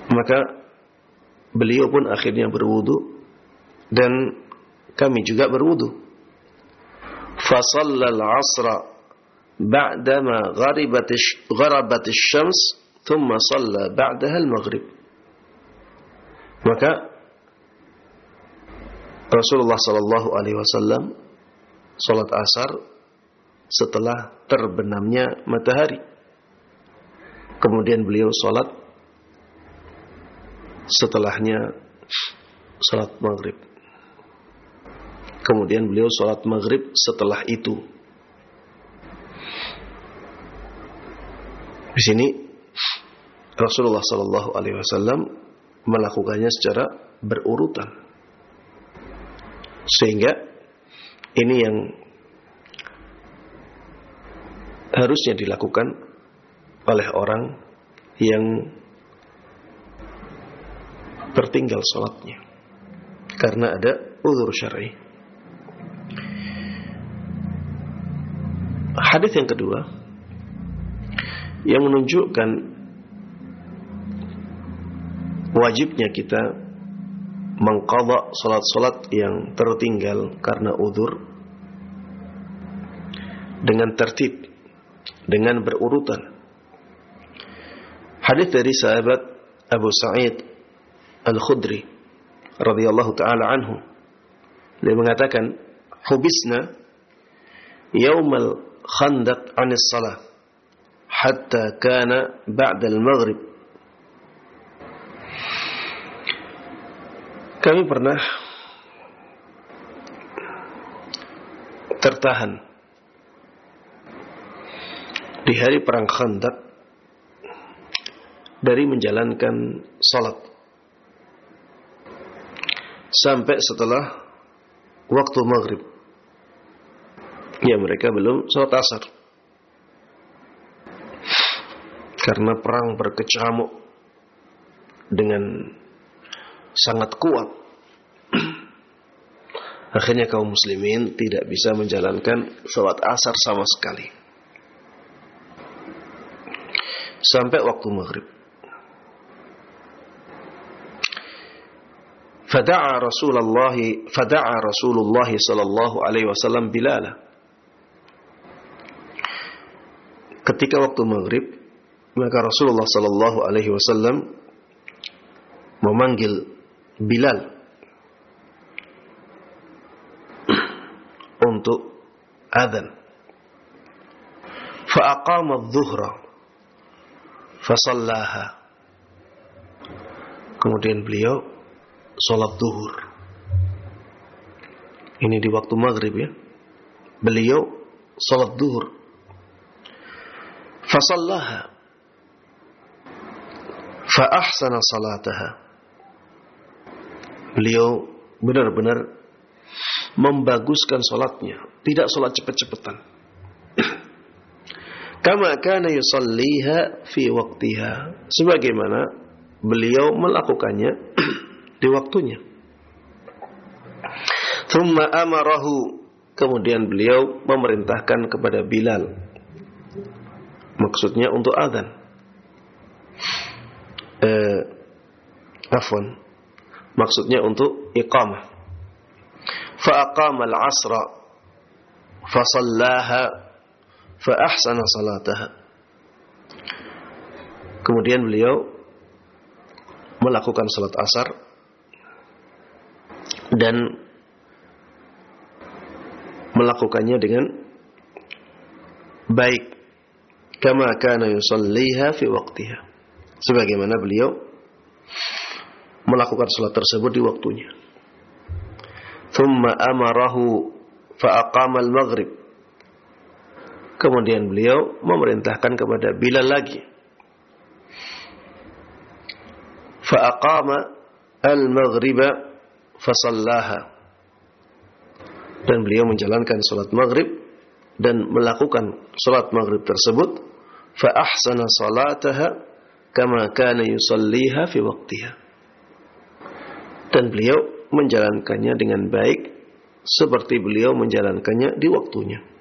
Maka beliau pun akhirnya berwudu dan kami juga berwudu. Fasalla al-'asra ba'dama gharabat asy-syams thumma shalla ba'daha al-maghrib. Maka Rasulullah sallallahu alaihi wasallam salat asar setelah terbenamnya matahari. Kemudian beliau salat setelahnya salat maghrib. Kemudian beliau salat maghrib setelah itu. Di sini Rasulullah sallallahu alaihi wasallam melakukannya secara berurutan. Sehingga ini yang harusnya dilakukan oleh orang yang tertinggal salatnya karena ada uzur syar'i. Hadis yang kedua yang menunjukkan wajibnya kita mengqadha salat-salat yang tertinggal karena uzur dengan tertib, dengan berurutan. Hadis dari sahabat Abu Sa'id Al-Khudri radhiyallahu ta'ala anhu, dia mengatakan hubisna yaumal khandaq 'anis salah hatta kana ba'da al-maghrib. Kami pernah tertahan di hari perang Khandaq dari menjalankan salat sampai setelah waktu maghrib. Ya, mereka belum salat asar karena perang berkecamuk dengan sangat kuat. Akhirnya kaum muslimin tidak bisa menjalankan salat asar sama sekali sampai waktu maghrib. Fada'a Rasulullah sallallahu alaihi wasallam Bilal. Ketika waktu maghrib, maka Rasulullah sallallahu alaihi wasallam memanggil Bilal untuk adzan. Fa'aqama adh-dhuhra fasallaha. Kemudian beliau salat zuhur. Ini di waktu maghrib ya. Beliau salat zuhur. Fasallaha fa ahsana salataha. Beliau benar-benar membaguskan salatnya, tidak salat cepat-cepatan. Kama kana yusalliha fi waqtiha, sebagaimana beliau melakukannya di waktunya. Thumma amarahu, kemudian beliau memerintahkan kepada Bilal, maksudnya untuk adzan. Maksudnya untuk iqamah. Fa aqama al-'asra fa sallaha fa ahsana salataha. Kemudian beliau melakukan salat asar dan melakukannya dengan baik, kama kana yusalliha fi waqtiha, sebagaimana beliau melakukan salat tersebut di waktunya. Thumma amarahu fa aqama al-maghrib, kemudian beliau memerintahkan kepada Bilal lagi, fa aqama al-maghriba fa sallaha, dan beliau menjalankan salat maghrib dan melakukan salat maghrib tersebut, fa ahsana salataha kama kana yusalliha fi waqtiha, dan beliau menjalankannya dengan baik seperti beliau menjalankannya di waktunya.